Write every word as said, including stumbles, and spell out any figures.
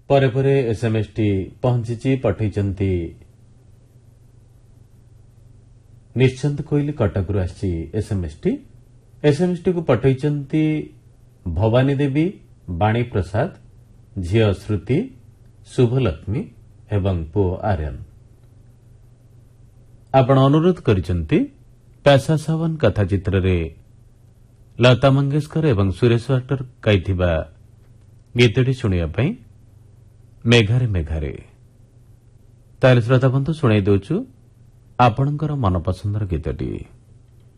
ପରେ ପରେ ଏସ୍ଏମ୍ଏସ୍ଟି ପହଞ୍ଚିଛି। ପଠାଇଛନ୍ତି ନିଶ୍ଚନ୍ତ କୋଇଲି କଟକରୁ ଆସିଛି ଏସ୍ଏମ୍ଏସ୍ଟି। ଏସ୍ଏମ୍ଏସ୍ଟିକୁ ପଠାଇଛନ୍ତି ଭବାନୀ ଦେବୀ, ବାଣୀ ପ୍ରସାଦ, ଝିଅ ଶ୍ରୁତି, ଶୁଭଲକ୍ଷ୍ମୀ ଏବଂ ପୁଅ ଆର୍ୟନ। ଆପଣ ଅନୁରୋଧ କରିଛନ୍ତି ପେଶା ସାବନ କଥା ଚିତ୍ରରେ ଲତା ମଙ୍ଗେଶକର ଏବଂ ସୁରେଶ ୱାକ୍ଟର ଗାଇଥିବା ଗୀତଟି ଶୁଣିବା ପାଇଁ ମେଘାରେ ମେଘାରେ। ତାହେଲେ ଶ୍ରୋତାବନ୍ଧୁ ଶୁଣାଇ ଦେଉଛୁ ଆପଣଙ୍କର ମନପସନ୍ଦର ଗୀତଟି।